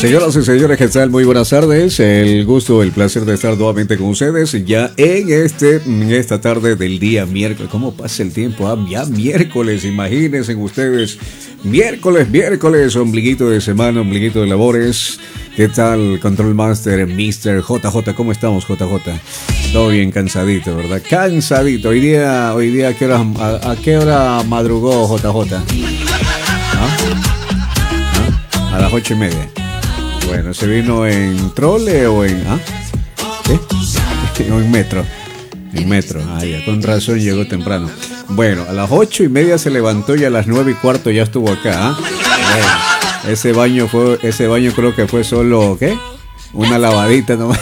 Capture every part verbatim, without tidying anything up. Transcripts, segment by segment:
Señoras y señores, ¿qué tal? Muy buenas tardes. El gusto, el placer de estar nuevamente con ustedes ya en este en esta tarde del día miércoles. ¿Cómo pasa el tiempo? Ah, ya miércoles, imagínense ustedes. Miércoles, miércoles, ombliguito de semana, ombliguito de labores. ¿Qué tal, Control Master, mister J J? ¿Cómo estamos, J J? Todo bien, cansadito, ¿verdad? Cansadito. Hoy día, hoy día, ¿a qué hora, a, a qué hora madrugó J J? ¿Ah? ¿Ah? A las ocho y media. Bueno, ¿se vino en trole o en... ¿ah? ¿Qué? O en metro. En metro. Ah, ya, con razón llegó temprano. Bueno, a las ocho y media se levantó y a las nueve y cuarto ya estuvo acá. ¿Ah? Bueno, ese baño fue, ese baño creo que fue solo, ¿qué? Una lavadita nomás.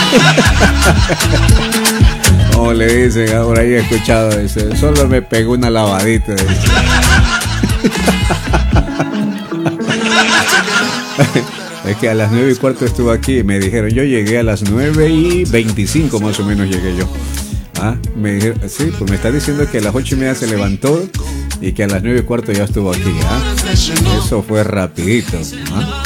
Como le dicen, ahora ahí he escuchado, dice, solo me pegó una lavadita. Es que a las nueve y cuarto estuve aquí y me dijeron, yo llegué a las nueve y veinticinco más o menos llegué yo. Ah, me dijeron, sí, pues me está diciendo que a las ocho y media se levantó y que a las nueve y cuarto ya estuvo aquí. ¿Ah? Eso fue rapidito. ¿Ah?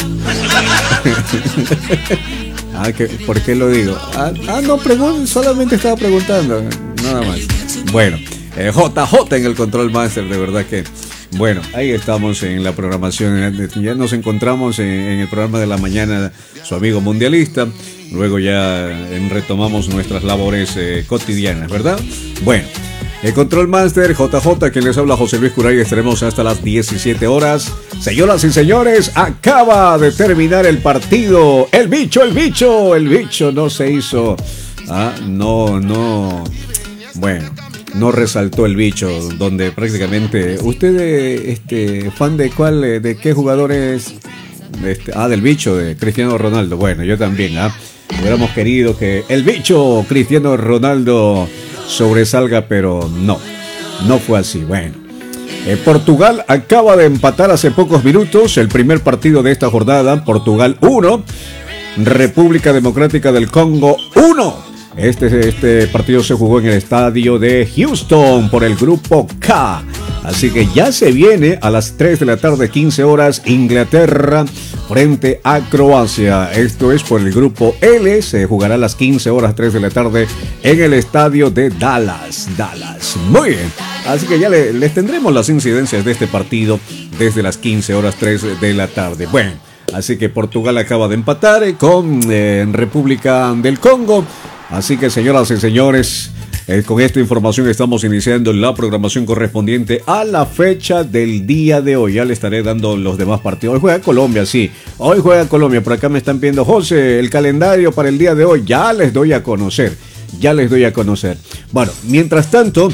Ah, ¿qué, ¿por qué lo digo? Ah, ah no, pregun- solamente estaba preguntando, nada más. Bueno, eh, J J en el Control Master, de verdad que... Bueno, ahí estamos en la programación, ya nos encontramos en, en el programa de la mañana, su amigo mundialista, luego ya en, retomamos nuestras labores eh, cotidianas, ¿verdad? Bueno, el Control Master, J J, quien les habla, José Luis Curay, estaremos hasta las diecisiete horas. Señoras y señores, acaba de terminar el partido, el bicho, el bicho, el bicho no se hizo, ah, no, no, bueno... No resaltó el bicho, donde prácticamente... ¿Usted, este, fan de cuál, de qué jugador es? Este, ah, del bicho, de Cristiano Ronaldo. Bueno, yo también, ¿ah? Hubiéramos querido que el bicho Cristiano Ronaldo sobresalga, pero no, no fue así. Bueno, eh, Portugal acaba de empatar hace pocos minutos el primer partido de esta jornada. Portugal uno, República Democrática del Congo uno. Este, este partido se jugó en el estadio de Houston por el grupo K. Así que ya se viene a las tres de la tarde, quince horas, Inglaterra frente a Croacia. Esto es por el grupo L. Se jugará a las quince horas, tres de la tarde, en el estadio de Dallas. Dallas. Muy bien. Así que ya le, les tendremos las incidencias de este partido desde las quince horas, tres de la tarde. Bueno, así que Portugal acaba de empatar con eh, República del Congo. Así que, señoras y señores, eh, con esta información estamos iniciando la programación correspondiente a la fecha del día de hoy. Ya le estaré dando los demás partidos. Hoy juega Colombia, sí. Hoy juega Colombia. Por acá me están pidiendo, José, el calendario para el día de hoy. Ya les doy a conocer. Ya les doy a conocer. Bueno, mientras tanto,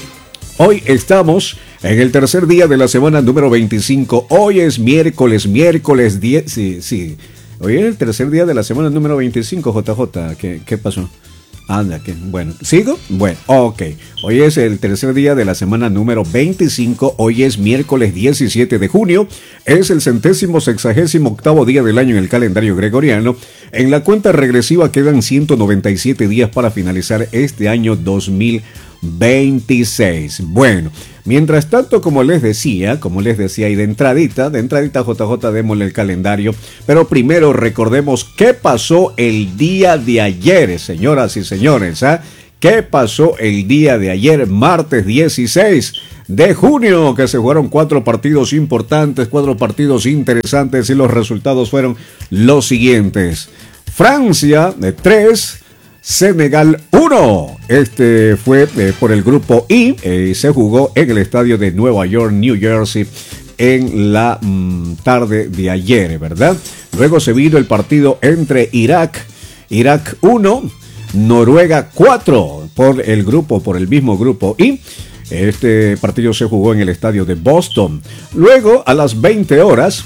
hoy estamos en el tercer día de la semana número veinticinco. Hoy es miércoles, miércoles diez. Sí, sí. Hoy es el tercer día de la semana número veinticinco, J J. ¿Qué, qué pasó? Anda, que bueno. ¿Sigo? Bueno, ok. Hoy es el tercer día de la semana número veinticinco. Hoy es miércoles diecisiete de junio. Es el centésimo sexagésimo octavo día del año en el calendario gregoriano. En la cuenta regresiva quedan ciento noventa y siete días para finalizar este año dos mil veintiséis. Bueno, mientras tanto, como les decía, como les decía, y de entradita, de entradita J J, démosle el calendario, pero primero recordemos qué pasó el día de ayer, señoras y señores, ¿ah? ¿Qué pasó el día de ayer, martes dieciséis de junio, que se jugaron cuatro partidos importantes, cuatro partidos interesantes, y los resultados fueron los siguientes: Francia de tres, Senegal uno. Este fue eh, por el grupo I. Eh, se jugó en el estadio de Nueva York, New Jersey, en la mm, tarde de ayer, ¿verdad? Luego se vino el partido entre Irak, Irak uno, Noruega cuatro, por el grupo, por el mismo grupo I. Este partido se jugó en el estadio de Boston. Luego, a las veinte horas,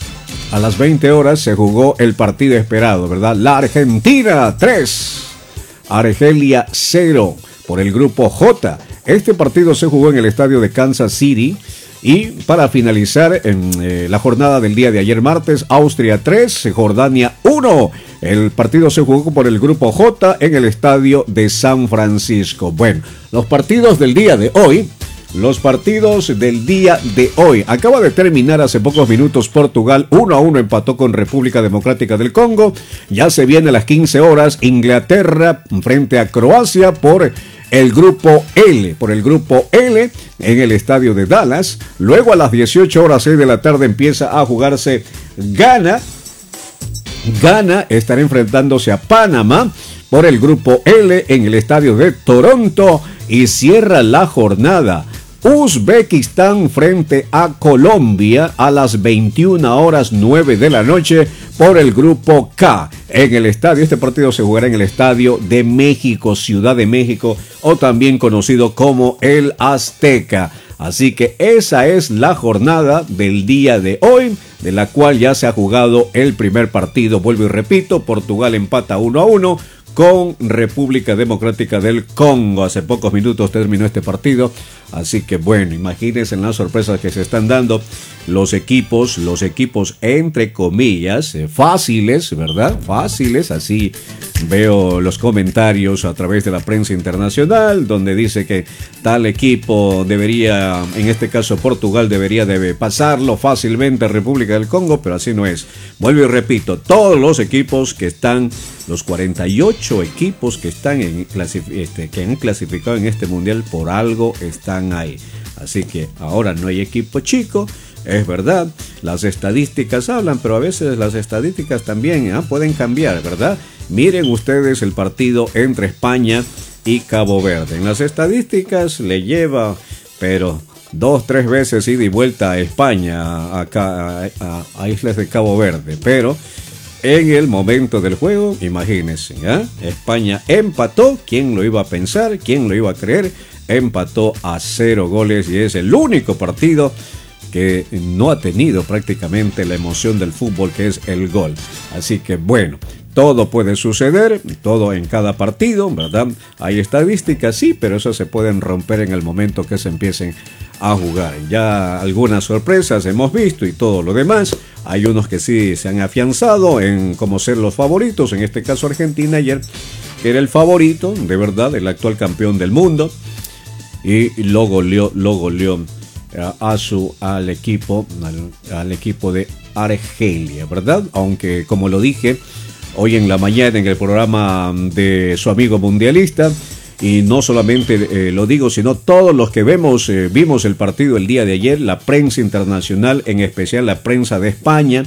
a las veinte horas se jugó el partido esperado, ¿verdad? La Argentina tres, Argelia cero, por el grupo J. Este partido se jugó en el estadio de Kansas City. Y para finalizar en eh, la jornada del día de ayer martes, Austria tres, Jordania uno. El partido se jugó por el grupo J en el estadio de San Francisco. Bueno, los partidos del día de hoy los partidos del día de hoy. Acaba de terminar hace pocos minutos Portugal, uno a uno empató con República Democrática del Congo. Ya se viene a las quince horas Inglaterra frente a Croacia por el grupo L, por el grupo L en el estadio de Dallas. Luego a las dieciocho horas, seis de la tarde, empieza a jugarse Ghana. Ghana estará enfrentándose a Panamá por el grupo L en el estadio de Toronto y cierra la jornada Uzbekistán frente a Colombia a las veintiuna horas nueve de la noche por el grupo K en el estadio. Este partido se jugará en el Estadio de México, Ciudad de México, o también conocido como el Azteca. Así que esa es la jornada del día de hoy, de la cual ya se ha jugado el primer partido. Vuelvo y repito, Portugal empata uno a uno con República Democrática del Congo. Hace pocos minutos terminó este partido. Así que bueno, imagínense las sorpresas que se están dando los equipos, los equipos entre comillas, eh, fáciles, ¿verdad? Fáciles, así veo los comentarios a través de la prensa internacional, donde dice que tal equipo debería, en este caso Portugal, debería de pasarlo fácilmente a República del Congo, pero así no es. Vuelvo y repito, todos los equipos que están, los cuarenta y ocho equipos que están en este, que han clasificado en este mundial, por algo están ahí. Así que ahora no hay equipo chico, es verdad, las estadísticas hablan, pero a veces las estadísticas también ¿eh? pueden cambiar, ¿verdad? Miren ustedes el partido entre España y Cabo Verde. En las estadísticas le lleva, pero dos, tres veces ida y vuelta a España, acá, a, a, a Islas de Cabo Verde, pero en el momento del juego, imagínense, ¿eh? España empató, ¿quién lo iba a pensar? ¿Quién lo iba a creer? Empató a cero goles y es el único partido que no ha tenido prácticamente la emoción del fútbol, que es el gol. Así que bueno, todo puede suceder, todo en cada partido, ¿verdad? Hay estadísticas, sí, pero esas se pueden romper en el momento que se empiecen a jugar. Ya algunas sorpresas hemos visto y todo lo demás. Hay unos que sí se han afianzado en como ser los favoritos, en este caso Argentina ayer, que era el favorito, de verdad, el actual campeón del mundo, y lo goleó, lo goleó a su, al equipo, al, al equipo de Argelia, ¿verdad? Aunque, como lo dije hoy en la mañana en el programa de su amigo mundialista, y no solamente eh, lo digo, sino todos los que vemos, eh, vimos el partido el día de ayer, la prensa internacional, en especial la prensa de España,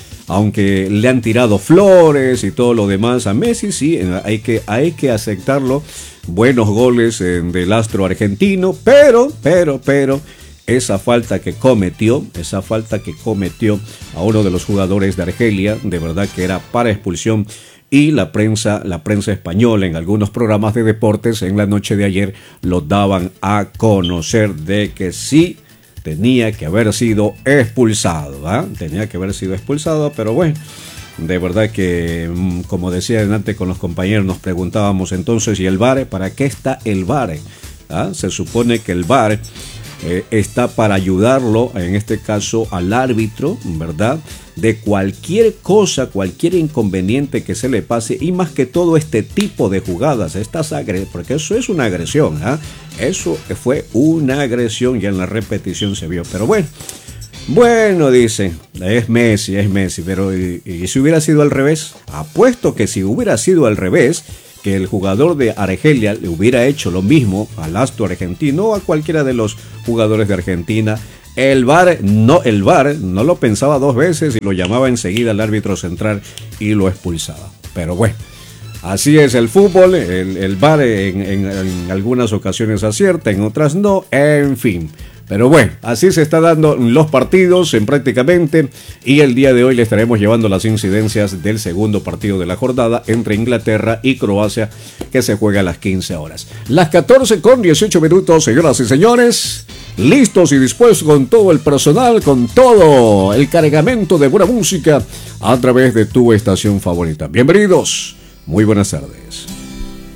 aunque le han tirado flores y todo lo demás a Messi, sí, hay que, hay que aceptarlo, buenos goles eh, del astro argentino, pero, pero, pero, esa falta que cometió, esa falta que cometió a uno de los jugadores de Argelia, de verdad que era para expulsión. Y la prensa, la prensa española en algunos programas de deportes en la noche de ayer lo daban a conocer de que sí tenía que haber sido expulsado, ¿eh? Tenía que haber sido expulsado, pero bueno, de verdad que, como decía antes con los compañeros, nos preguntábamos entonces, ¿y el V A R? ¿Para qué está el V A R? ¿Ah? Se supone que el V A R eh, está para ayudarlo, en este caso al árbitro, ¿verdad?, de cualquier cosa, cualquier inconveniente que se le pase, y más que todo este tipo de jugadas, estas agresiones, porque eso es una agresión, ¿eh? Eso fue una agresión, y en la repetición se vio, pero bueno, bueno, dice, es Messi, es Messi, pero ¿y, y si hubiera sido al revés? Apuesto que si hubiera sido al revés, que el jugador de Argelia le hubiera hecho lo mismo al astro argentino o a cualquiera de los jugadores de Argentina, el V A R no, el V A R no lo pensaba dos veces y lo llamaba enseguida al árbitro central y lo expulsaba. Pero bueno, así es el fútbol, el, el V A R en, en, en algunas ocasiones acierta, en otras no, en fin. Pero bueno, así se está dando los partidos en prácticamente, y el día de hoy le estaremos llevando las incidencias del segundo partido de la jornada entre Inglaterra y Croacia, que se juega a las quince horas. Las catorce con dieciocho minutos, señoras y señores, listos y dispuestos con todo el personal, con todo el cargamento de buena música a través de tu estación favorita. Bienvenidos, muy buenas tardes.